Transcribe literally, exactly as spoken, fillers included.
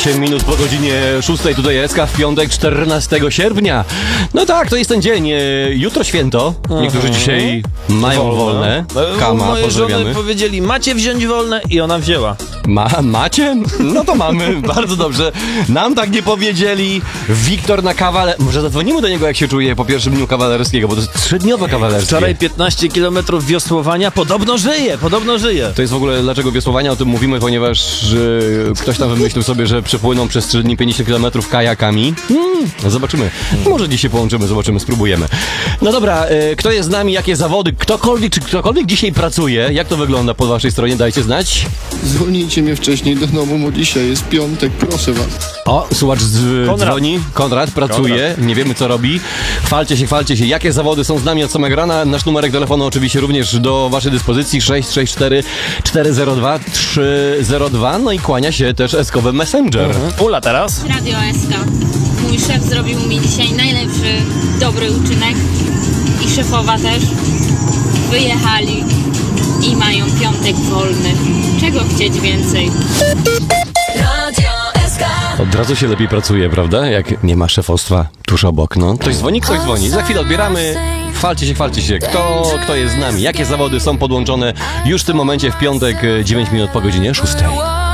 osiem minut po godzinie szóstej, tutaj S K w piątek, czternastego sierpnia. No tak, to jest ten dzień. e, Jutro święto. Niektórzy Aha. dzisiaj mają wolne. Kama, Moje pozdrawiamy. żony powiedzieli, macie wziąć wolne i ona wzięła. Ma, macie? No to mamy, bardzo dobrze. Nam tak nie powiedzieli. Wiktor na kawale... Może zadzwonimy do niego, jak się czuje po pierwszym dniu kawalerskiego, bo to jest trzydniowe kawalerskie. Wczoraj piętnaście kilometrów wiosłowania, podobno żyje, podobno żyje. To jest w ogóle, dlaczego wiosłowania o tym mówimy, ponieważ e, ktoś tam wymyślił sobie, że przepłyną przez trzy dni pięćdziesiąt kilometrów kajakami. Hmm, zobaczymy. Może dziś się połączymy, zobaczymy, spróbujemy. No dobra, e, kto jest z nami, jakie zawody, ktokolwiek, czy ktokolwiek dzisiaj pracuje, jak to wygląda po waszej stronie, dajcie znać. Zwolnijcie mnie wcześniej do domu, bo dzisiaj jest piątek, proszę was. O, słuchacz z, Konrad. dzwoni, Konrad pracuje, Konrad. nie wiemy co robi. Chwalcie się, chwalcie się, jakie zawody są z nami od samego rana. Nasz numerek telefonu oczywiście również do waszej dyspozycji sześć sześć cztery cztery zero dwa trzy zero dwa. No i kłania się też eskowy Messenger. Mhm. Ula teraz. Radio S K. Mój szef zrobił mi dzisiaj najlepszy, dobry uczynek i szefowa też. Wyjechali i mają piątek wolny. Czego chcieć więcej? Radio S K. Od razu się lepiej pracuje, prawda? Jak nie ma szefostwa tuż obok, no. Ktoś dzwoni, ktoś dzwoni. Za chwilę odbieramy. Chwalcie się, chwalcie się. Kto, kto jest z nami? Jakie zawody są podłączone już w tym momencie w piątek, dziewięć minut po godzinie szóstej.